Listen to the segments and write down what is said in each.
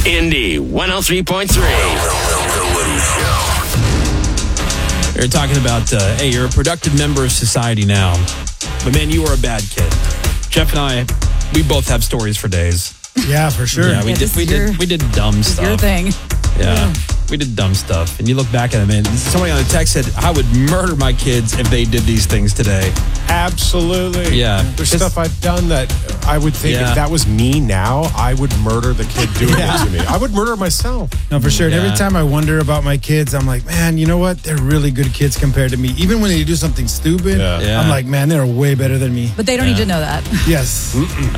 Indy 103.3. You're talking about, hey, you're a productive member of society now. But man, you were a bad kid. Jeff and I, we both have stories for days. Yeah, for sure. Yeah, we did dumb stuff. Your thing. Yeah. We did dumb stuff. And you look back at it, man. Somebody on the text said, I would murder my kids if they did these things today. Absolutely. Yeah. There's stuff I've done that I would think if that was me now, I would murder the kid doing it to me. I would murder myself. No, for sure. And Yeah. every time I wonder about my kids, I'm like, man, you know what? They're really good kids compared to me. Even when they do something stupid, Yeah. I'm like, man, they're way better than me. But they don't need to know that. Yes.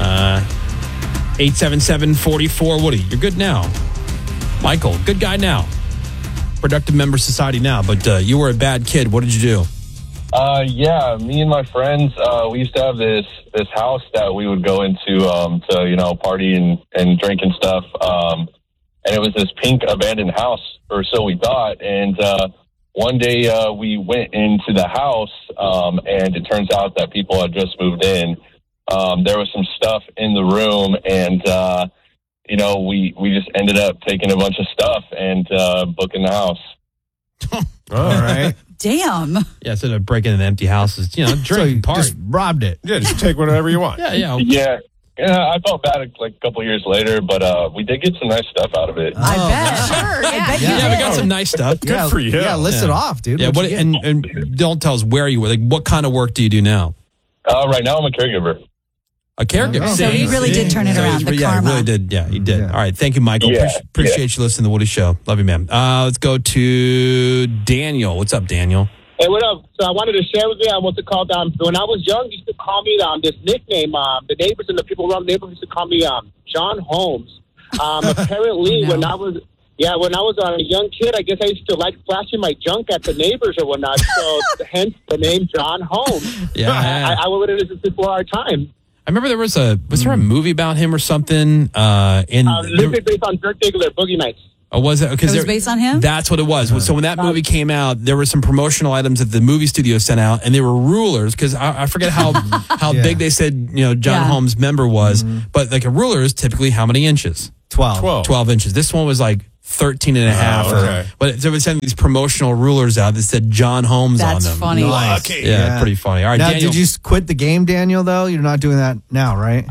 877-44 Woody. You're good now. Michael, good guy now. Productive member of society now. But you were a bad kid. What did you do? Yeah, me and my friends, we used to have this house that we would go into to party and drink and stuff. And it was this pink abandoned house, or so we thought. And one day we went into the house, and it turns out that people had just moved in. There was some stuff in the room, and we just ended up taking a bunch of stuff and booking the house. All right. Damn. Yeah, instead of breaking into empty houses, drink, party. Just robbed it. Yeah, just take whatever you want. Yeah. Yeah, I felt bad like a couple years later, but we did get some nice stuff out of it. I bet. Sure. I bet you Yeah, we did. got some nice stuff. Good for you. Yeah, list it off, dude. Yeah, What'd you get? and don't tell us where you were. Like, what kind of work do you do now? Right now, I'm a caregiver. A caregiver. So you really did turn it around, the Yeah, karma. you really did. Yeah, you did. Yeah. All right. Thank you, Michael. Yeah, Appreciate you listening to the Woody Show. Love you, man. Let's go to Daniel. What's up, Daniel? Hey, what up? So I wanted to share with you, I want to call down. When I was young, they used to call me this nickname. The neighbors and the people around the neighborhood used to call me John Holmes. Apparently, when I was a young kid, I guess I used to like flashing my junk at the neighbors or whatnot. So hence the name John Holmes. Yeah. I would have this before our time. I remember there was there a movie about him or something? This is based on Dirk Diggler, Boogie Nights. Oh, was it? It was based on him? That's what it was. So when that movie came out, there were some promotional items that the movie studio sent out, and they were rulers, because I forget how big they said John Holmes' member was, but like a ruler is typically how many inches? 12 inches. This one was like 13 and a half. Okay. But they would send these promotional rulers out that said John Holmes on them. That's funny. Lucky. Yeah, pretty funny. All right, Now, Daniel. did you quit the game, Daniel, though? You're not doing that now, right?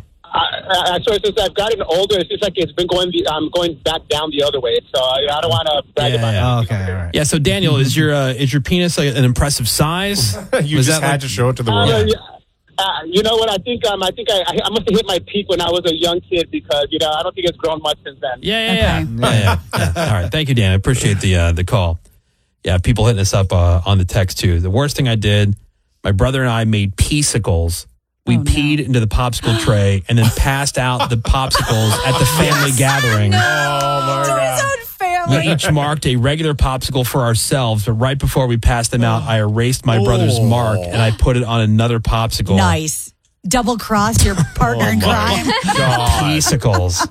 So since I've gotten older, it's just like it's been going back down the other way. So I don't want to brag about it. Oh, okay, all right. Yeah, so Daniel, is your penis like an impressive size? You Was just that had like- to show it to the world. You know what? I think I must have hit my peak when I was a young kid because I don't think it's grown much since then. Yeah. All right, thank you, Dan. I appreciate the call. Yeah, people hitting us up on the text too. The worst thing I did, my brother and I made peacicles. We peed into the popsicle tray and then passed out the popsicles at the family gathering. Oh, my God. We each marked a regular popsicle for ourselves, but right before we passed them out, I erased my brother's mark and I put it on another popsicle. Nice. Double cross your partner in crime. Peacicles.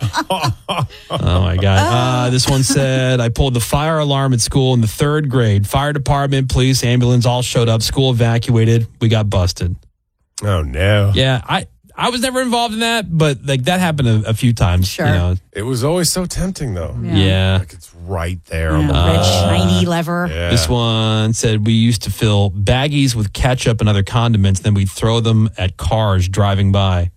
Oh, my God. This one said, I pulled the fire alarm at school in the 3rd grade. Fire department, police, ambulance all showed up. School evacuated. We got busted. Oh, no. Yeah, I was never involved in that, but like that happened a few times. Sure. It was always so tempting, though. Yeah. Like it's right there. Red shiny lever. Yeah. This one said we used to fill baggies with ketchup and other condiments, then we'd throw them at cars driving by.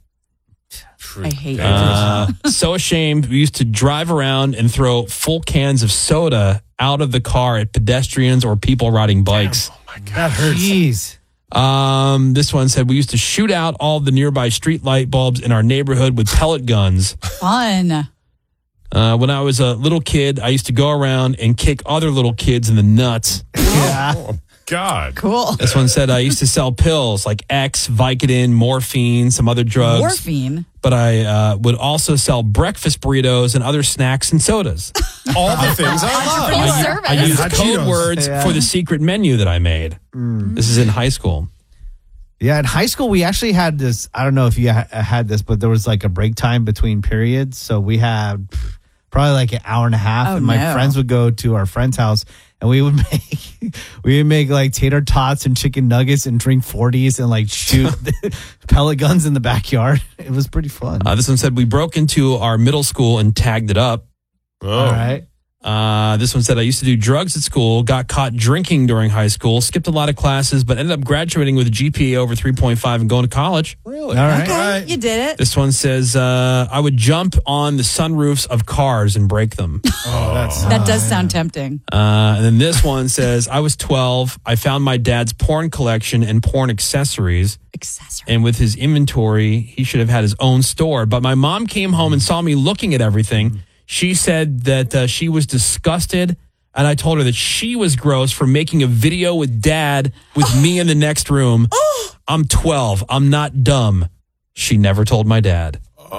I hate it. So ashamed. We used to drive around and throw full cans of soda out of the car at pedestrians or people riding bikes. Oh, my God. That hurts. Jeez. This one said we used to shoot out all the nearby street light bulbs in our neighborhood with pellet guns. Fun. When I was a little kid, I used to go around and kick other little kids in the nuts. Oh, God. Cool. This one said I used to sell pills like X, Vicodin, morphine, some other drugs. Morphine. But I would also sell breakfast burritos and other snacks and sodas. All the things I love. Entrepreneur service. I used Hot code Cheetos. words for the secret menu that I made. This is in high school. Yeah, in high school, we actually had this. I don't know if you had this, but there was like a break time between periods. So we had probably like an hour and a half. Oh, and my no. friends would go to our friend's house and we would make like tater tots and chicken nuggets and drink 40s and like shoot pellet guns in the backyard. It was pretty fun. This one said we broke into our middle school and tagged it up. All right. This one said, I used to do drugs at school, got caught drinking during high school, skipped a lot of classes, but ended up graduating with a GPA over 3.5 and going to college. Really? All right. Okay, you did it. This one says, I would jump on the sunroofs of cars and break them. That does sound tempting. And then this one says, I was 12. I found my dad's porn collection and porn accessories. And with his inventory, he should have had his own store. But my mom came home and saw me looking at everything. She said that she was disgusted. And I told her that she was gross for making a video with dad with me in the next room. I'm 12. I'm not dumb. She never told my dad.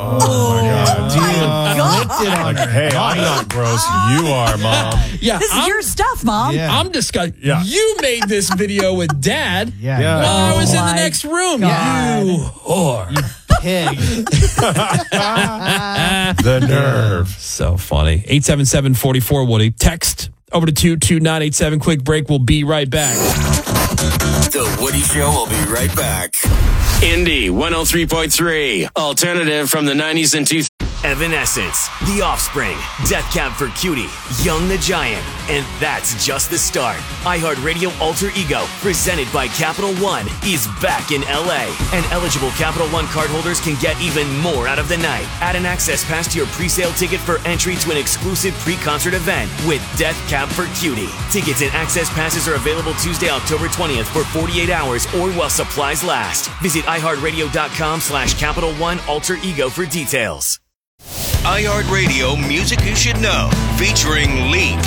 Hey, I'm not gross. You are, Mom. Yeah, This is your stuff, Mom. Yeah. I'm disgusted. Yeah. You made this video with dad. Yeah. While I was in the my next room. God. You whore. Pig. The nerve. So funny. 877-44-WOODY. Text over to 22987. Quick break. We'll be right back. The Woody Show will be right back. Indy 103.3. Alternative from the 90s and 2000s. Evanescence, The Offspring, Death Cab for Cutie, Young the Giant, and that's just the start. iHeartRadio Alter Ego, presented by Capital One, is back in LA. And eligible Capital One cardholders can get even more out of the night. Add an access pass to your pre-sale ticket for entry to an exclusive pre-concert event with Death Cab for Cutie. Tickets and access passes are available Tuesday, October 20th for 48 hours or while supplies last. Visit iHeartRadio.com/Capital One Alter Ego for details. iHeartRadio Music You Should Know, featuring Leap.